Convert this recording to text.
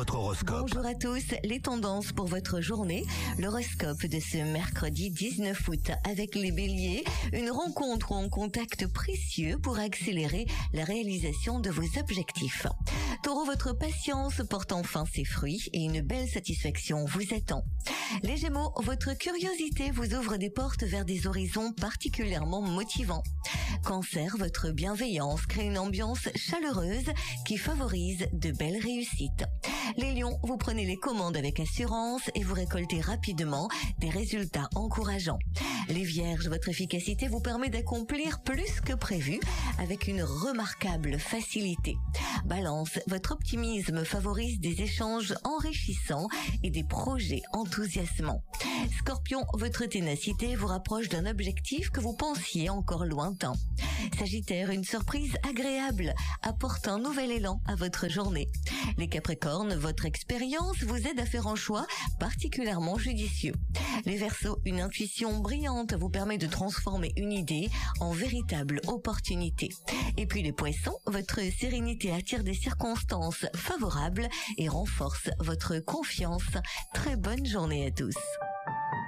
votre horoscope. Bonjour à tous, les tendances pour votre journée. L'horoscope de ce mercredi 19 août avec les béliers. Une rencontre ou un contact précieux pour accélérer la réalisation de vos objectifs. Taureau, votre patience porte enfin ses fruits et une belle satisfaction vous attend. Les Gémeaux, votre curiosité vous ouvre des portes vers des horizons particulièrement motivants. Cancer, votre bienveillance crée une ambiance chaleureuse qui favorise de belles réussites. Les Lions, vous prenez les commandes avec assurance et vous récoltez rapidement des résultats encourageants. Les Vierges, votre efficacité vous permet d'accomplir plus que prévu avec une remarquable facilité. Balance, votre optimisme favorise des échanges enrichissants et des projets enthousiasmants. Scorpion, votre ténacité vous rapproche d'un objectif que vous pensiez encore lointain. Sagittaire, une surprise agréable apporte un nouvel élan à votre journée. Les Capricornes, votre expérience vous aide à faire un choix particulièrement judicieux. Les Verseaux, une intuition brillante vous permet de transformer une idée en véritable opportunité. Et puis les Poissons, votre sérénité attire des circonstances favorables et renforce votre confiance. Très bonne journée à tous.